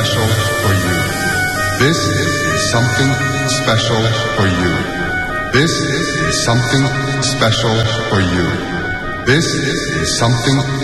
special for you. This is something special for you. This is something special for you. This is something